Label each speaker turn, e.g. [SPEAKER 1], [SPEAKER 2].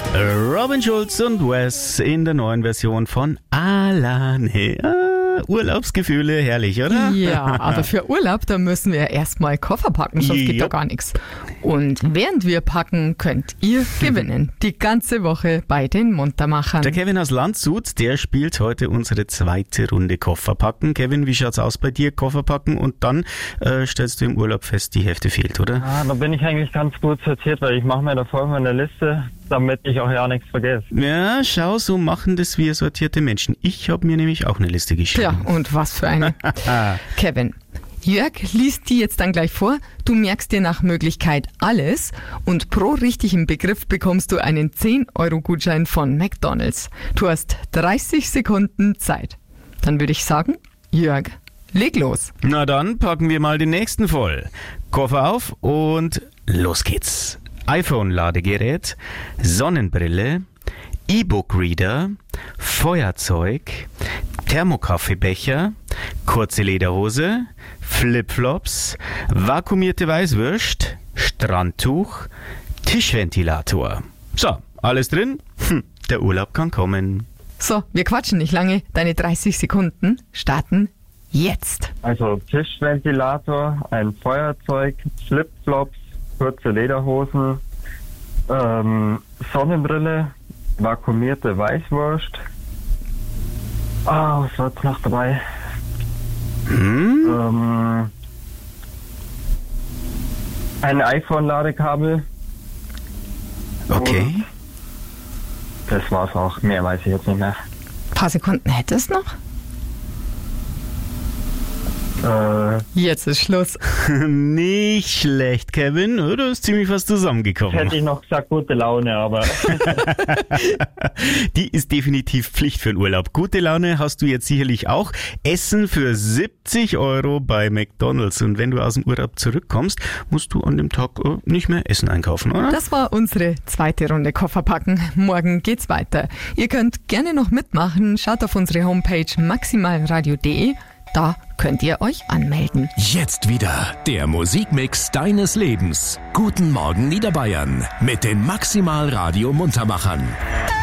[SPEAKER 1] Robin Schulz und Wes in der neuen Version von Alane. Urlaubsgefühle, herrlich, oder?
[SPEAKER 2] Ja, aber für Urlaub, da müssen wir erstmal Koffer packen, sonst geht da gar nichts. Und während wir packen, könnt ihr gewinnen. Die ganze Woche bei den Muntermachern.
[SPEAKER 1] Der Kevin aus Landshut, der spielt heute unsere zweite Runde Kofferpacken. Kevin, wie schaut's aus bei dir? Kofferpacken und dann stellst du im Urlaub fest, die Hälfte fehlt, oder?
[SPEAKER 3] Da bin ich eigentlich ganz gut sortiert, weil ich mache mir da vorher eine Liste, damit ich auch ja nichts vergesse.
[SPEAKER 1] Ja, schau, so machen das wir sortierte Menschen. Ich habe mir nämlich auch eine Liste geschrieben.
[SPEAKER 2] Ja, und was für eine. Kevin, Jörg liest die jetzt dann gleich vor. Du merkst dir nach Möglichkeit alles und pro richtigen Begriff bekommst du einen 10-Euro-Gutschein von McDonald's. Du hast 30 Sekunden Zeit. Dann würde ich sagen, Jörg, leg los.
[SPEAKER 1] Na dann packen wir mal den nächsten voll. Koffer auf und los geht's. iPhone-Ladegerät, Sonnenbrille, E-Book-Reader, Feuerzeug, Thermokaffeebecher, kurze Lederhose, Flipflops, vakuumierte Weißwürst, Strandtuch, Tischventilator. So, alles drin? Der Urlaub kann kommen.
[SPEAKER 2] So, wir quatschen nicht lange. Deine 30 Sekunden starten jetzt.
[SPEAKER 3] Also Tischventilator, ein Feuerzeug, Flipflops, kurze Lederhosen, Sonnenbrille, vakuumierte Weißwurst. Was war jetzt noch dabei? Ein iPhone-Ladekabel.
[SPEAKER 1] Okay.
[SPEAKER 3] Und das war's auch. Mehr weiß ich jetzt nicht mehr.
[SPEAKER 2] Ein paar Sekunden hättest noch? Jetzt ist Schluss.
[SPEAKER 1] Nicht schlecht, Kevin. Du bist ziemlich was zusammengekommen.
[SPEAKER 3] Hätte ich noch gesagt, gute Laune, aber...
[SPEAKER 1] Die ist definitiv Pflicht für den Urlaub. Gute Laune hast du jetzt sicherlich auch. Essen für 70 Euro bei McDonald's. Und wenn du aus dem Urlaub zurückkommst, musst du an dem Tag nicht mehr Essen einkaufen, oder?
[SPEAKER 2] Das war unsere zweite Runde Kofferpacken. Morgen geht's weiter. Ihr könnt gerne noch mitmachen. Schaut auf unsere Homepage maximalradio.de. Da könnt ihr euch anmelden.
[SPEAKER 4] Jetzt wieder der Musikmix deines Lebens. Guten Morgen Niederbayern mit den Maximal Radio Muntermachern.